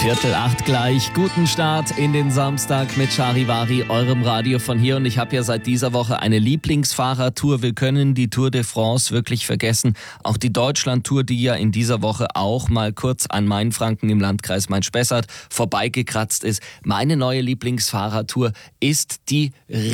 7:45 gleich. Guten Start in den Samstag mit Charivari, eurem Radio von hier. Und ich habe ja seit dieser Woche eine Lieblingsfahrradtour. Wir können die Tour de France wirklich vergessen. Auch die Deutschland-Tour, die ja in dieser Woche auch mal kurz an Mainfranken im Landkreis Main-Spessart vorbeigekratzt ist. Meine neue Lieblingsfahrradtour ist die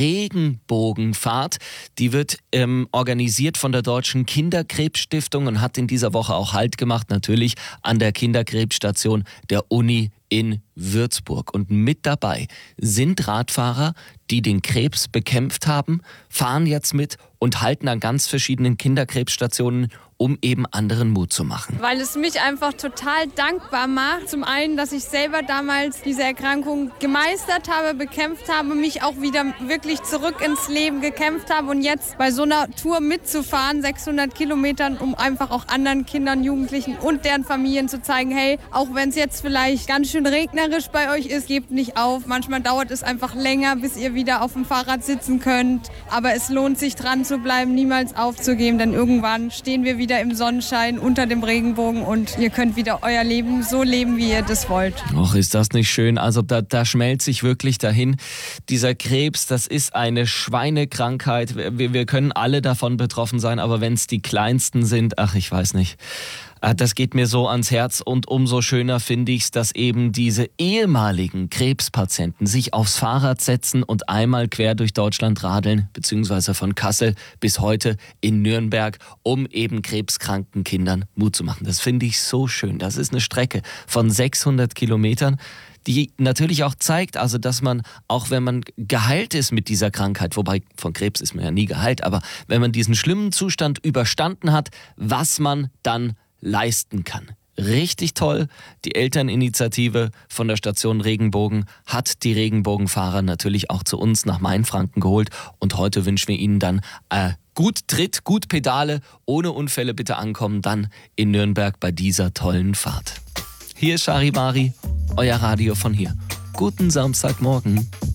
Regenbogenfahrt. Die wird organisiert von der Deutschen Kinderkrebsstiftung und hat in dieser Woche auch Halt gemacht, natürlich an der Kinderkrebsstation der Uni in Würzburg. Und mit dabei sind Radfahrer, die den Krebs bekämpft haben, fahren jetzt mit und halten an ganz verschiedenen Kinderkrebsstationen, um eben anderen Mut zu machen. Weil es mich einfach total dankbar macht. Zum einen, dass ich selber damals diese Erkrankung gemeistert habe, bekämpft habe, mich auch wieder wirklich zurück ins Leben gekämpft habe und jetzt bei so einer Tour mitzufahren, 600 Kilometern, um einfach auch anderen Kindern, Jugendlichen und deren Familien zu zeigen, hey, auch wenn es jetzt vielleicht ganz schön regnerisch bei euch ist, gebt nicht auf. Manchmal dauert es einfach länger, bis ihr wieder auf dem Fahrrad sitzen könnt. Aber es lohnt sich, dran zu bleiben, niemals aufzugeben, denn irgendwann stehen wir wieder im Sonnenschein unter dem Regenbogen und ihr könnt wieder euer Leben so leben, wie ihr das wollt. Och, ist das nicht schön? Also da schmelzt sich wirklich dahin. Dieser Krebs, das ist eine Schweinekrankheit. Wir können alle davon betroffen sein, aber wenn es die Kleinsten sind, ach, ich weiß nicht. Das geht mir so ans Herz und umso schöner finde ich es, dass eben diese ehemaligen Krebspatienten sich aufs Fahrrad setzen und einmal quer durch Deutschland radeln, beziehungsweise von Kassel bis heute in Nürnberg, um eben krebskranken Kindern Mut zu machen. Das finde ich so schön. Das ist eine Strecke von 600 Kilometern, die natürlich auch zeigt, also dass man, auch wenn man geheilt ist mit dieser Krankheit, wobei von Krebs ist man ja nie geheilt, aber wenn man diesen schlimmen Zustand überstanden hat, was man dann leisten kann. Richtig toll. Die Elterninitiative von der Station Regenbogen hat die Regenbogenfahrer natürlich auch zu uns nach Mainfranken geholt und heute wünschen wir ihnen dann gut Tritt, gut Pedale, ohne Unfälle bitte ankommen, dann in Nürnberg bei dieser tollen Fahrt. Hier ist Charivari, euer Radio von hier. Guten Samstagmorgen.